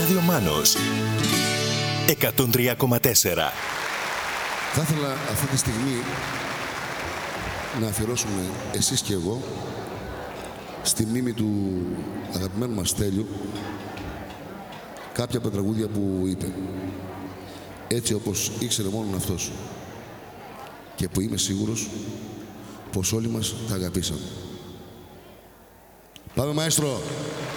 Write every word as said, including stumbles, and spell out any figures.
Ράδιο Μάνος εκατόν τρία κόμμα τέσσερα. Θα ήθελα αυτή τη στιγμή να αφιερώσουμε εσείς και εγώ στη μνήμη του αγαπημένου μας Στέλιου κάποια από τα τραγούδια που είπε. Έτσι όπως ήξερε μόνον αυτός και που είμαι σίγουρος πως όλοι μας τα αγαπήσαμε. Πάμε, μαέστρο!